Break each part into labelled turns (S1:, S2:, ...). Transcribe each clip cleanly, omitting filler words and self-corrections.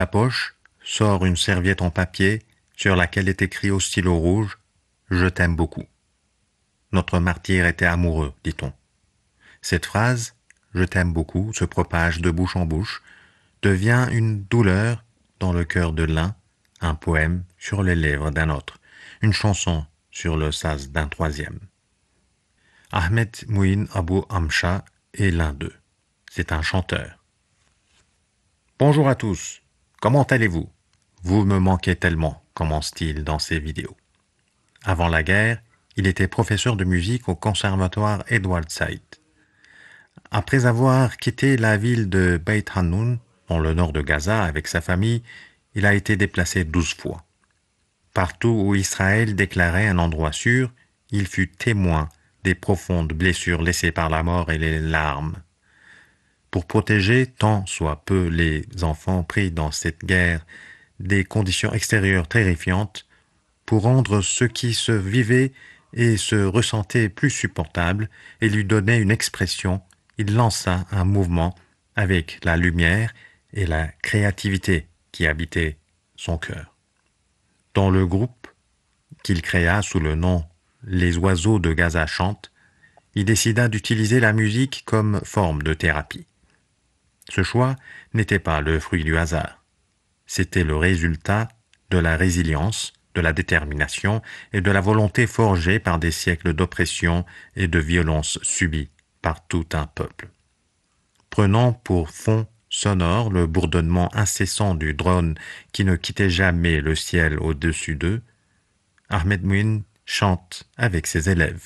S1: La poche sort une serviette en papier sur laquelle est écrit au stylo rouge « Je t'aime beaucoup ». Notre martyr était amoureux, dit-on. Cette phrase « Je t'aime beaucoup » se propage de bouche en bouche, devient une douleur dans le cœur de l'un, un poème sur les lèvres d'un autre, une chanson sur le sas d'un troisième. Ahmed Mouin Abou Amcha est l'un d'eux. C'est un chanteur. Bonjour à tous, comment allez-vous? Vous me manquez tellement, commence-t-il dans ses vidéos. Avant la guerre, il était professeur de musique au conservatoire Edward Said. Après avoir quitté la ville de Beit Hanoun, dans le nord de Gaza, avec sa famille, il a été déplacé 12 fois. Partout où Israël déclarait un endroit sûr, il fut témoin des profondes blessures laissées par la mort et les larmes. Pour protéger tant soit peu les enfants pris dans cette guerre des conditions extérieures terrifiantes, pour rendre ce qui se vivait et se ressentait plus supportable et lui donner une expression, il lança un mouvement avec la lumière et la créativité qui habitaient son cœur. Dans le groupe qu'il créa sous le nom « Les oiseaux de Gaza chantent », il décida d'utiliser la musique comme forme de thérapie. Ce choix n'était pas le fruit du hasard. C'était le résultat de la résilience, de la détermination et de la volonté forgée par des siècles d'oppression et de violence subies par tout un peuple. Prenant pour fond sonore le bourdonnement incessant du drone qui ne quittait jamais le ciel au-dessus d'eux, Ahmed Mouin chante avec ses élèves.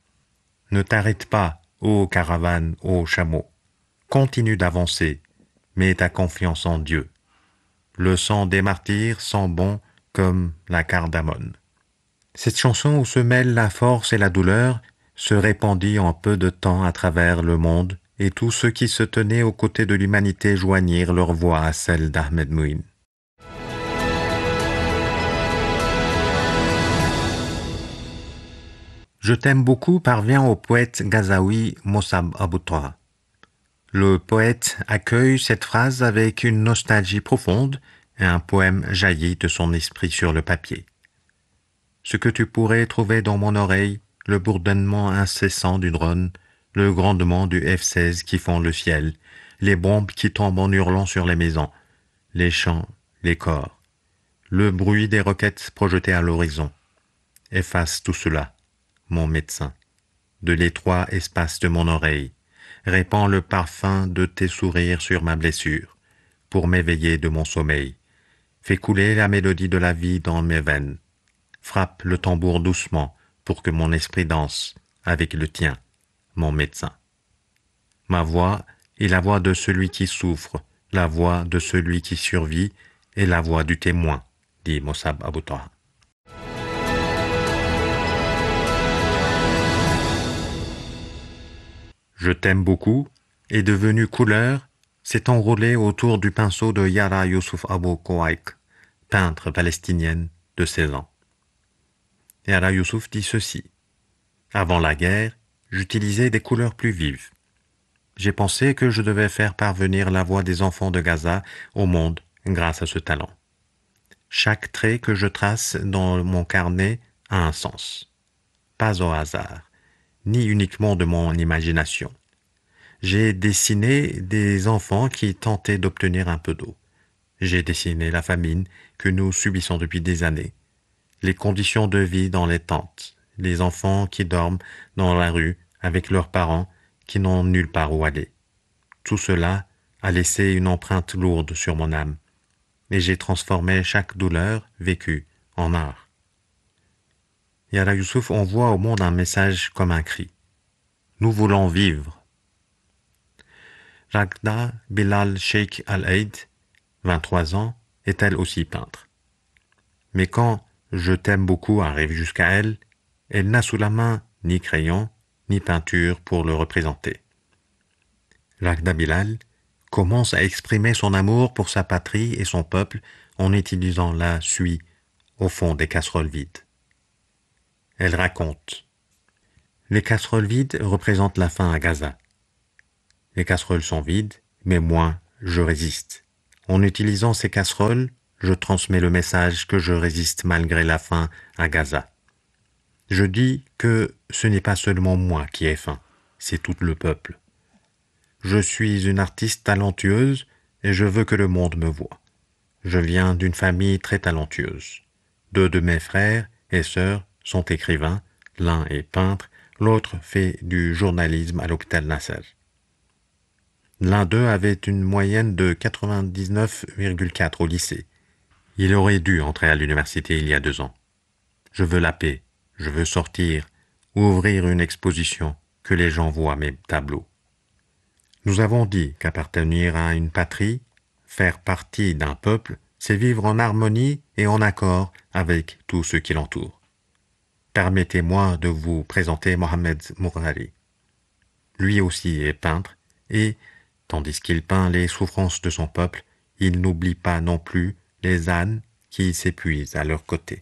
S1: Ne t'arrête pas, ô caravane, ô chameau. Continue d'avancer, mets ta confiance en Dieu. Le sang des martyrs sent bon comme la cardamone. Cette chanson où se mêlent la force et la douleur se répandit en peu de temps à travers le monde et tous ceux qui se tenaient aux côtés de l'humanité joignirent leur voix à celle d'Ahmed Mouin. Je t'aime beaucoup parvient au poète gazaoui Mossab Aboutoura. Le poète accueille cette phrase avec une nostalgie profonde et un poème jaillit de son esprit sur le papier. Ce que tu pourrais trouver dans mon oreille, le bourdonnement incessant du drone, le grondement du F-16 qui fend le ciel, les bombes qui tombent en hurlant sur les maisons, les chants, les corps, le bruit des roquettes projetées à l'horizon. Efface tout cela, mon médecin, de l'étroit espace de mon oreille. Répands le parfum de tes sourires sur ma blessure, pour m'éveiller de mon sommeil. Fais couler la mélodie de la vie dans mes veines. Frappe le tambour doucement pour que mon esprit danse avec le tien, mon médecin. Ma voix est la voix de celui qui souffre, la voix de celui qui survit et la voix du témoin, dit Mossab Aboutoura. Je t'aime beaucoup est devenu couleur, s'est enroulé autour du pinceau de Yara Youssouf Abou Kouaik, peintre palestinienne de 16 ans. Yara Youssouf dit ceci. Avant la guerre, j'utilisais des couleurs plus vives. J'ai pensé que je devais faire parvenir la voix des enfants de Gaza au monde grâce à ce talent. Chaque trait que je trace dans mon carnet a un sens. Pas au hasard, ni uniquement de mon imagination. J'ai dessiné des enfants qui tentaient d'obtenir un peu d'eau. J'ai dessiné la famine que nous subissons depuis des années, les conditions de vie dans les tentes, les enfants qui dorment dans la rue avec leurs parents qui n'ont nulle part où aller. Tout cela a laissé une empreinte lourde sur mon âme, et j'ai transformé chaque douleur vécue en art. Yara Youssouf envoie au monde un message comme un cri. Nous voulons vivre. Ragda Bilal Sheikh Al-Aid, 23 ans, est elle aussi peintre. Mais quand « Je t'aime beaucoup » arrive jusqu'à elle, elle n'a sous la main ni crayon, ni peinture pour le représenter. Ragda Bilal commence à exprimer son amour pour sa patrie et son peuple en utilisant la suie au fond des casseroles vides. Elle raconte. Les casseroles vides représentent la faim à Gaza. Les casseroles sont vides, mais moi, je résiste. En utilisant ces casseroles, je transmets le message que je résiste malgré la faim à Gaza. Je dis que ce n'est pas seulement moi qui ai faim, c'est tout le peuple. Je suis une artiste talentueuse et je veux que le monde me voie. Je viens d'une famille très talentueuse. 2 de mes frères et sœurs sont écrivains, l'un est peintre, l'autre fait du journalisme à l'hôpital Nasser. L'un d'eux avait une moyenne de 99,4 au lycée. Il aurait dû entrer à l'université il y a 2 ans. Je veux la paix, je veux sortir, ouvrir une exposition, que les gens voient mes tableaux. Nous avons dit qu'appartenir à une patrie, faire partie d'un peuple, c'est vivre en harmonie et en accord avec tout ce qui l'entoure. Permettez-moi de vous présenter Mohamed Mourari. Lui aussi est peintre et, tandis qu'il peint les souffrances de son peuple, il n'oublie pas non plus les ânes qui s'épuisent à leur côté.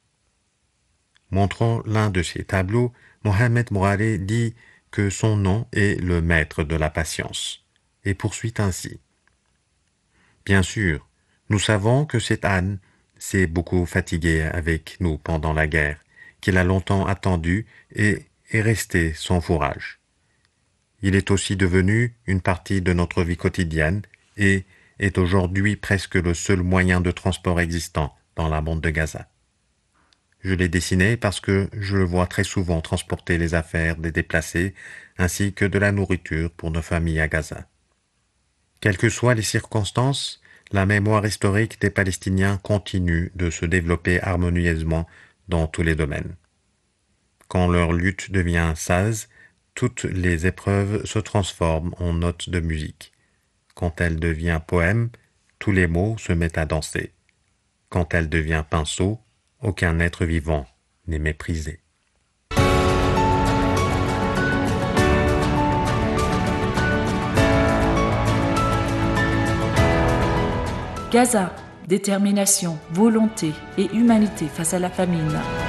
S1: Montrant l'un de ses tableaux, Mohamed Mourari dit que son nom est le maître de la patience, et poursuit ainsi. Bien sûr, nous savons que cet âne s'est beaucoup fatigué avec nous pendant la guerre, qu'il a longtemps attendu et est resté sans fourrage. Il est aussi devenu une partie de notre vie quotidienne et est aujourd'hui presque le seul moyen de transport existant dans la bande de Gaza. Je l'ai dessiné parce que je le vois très souvent transporter les affaires des déplacés ainsi que de la nourriture pour nos familles à Gaza. Quelles que soient les circonstances, la mémoire historique des Palestiniens continue de se développer harmonieusement dans tous les domaines. Quand leur lutte devient saz, toutes les épreuves se transforment en notes de musique. Quand elle devient poème, tous les mots se mettent à danser. Quand elle devient pinceau, aucun être vivant n'est méprisé.
S2: Gaza, détermination, volonté et humanité face à la famine.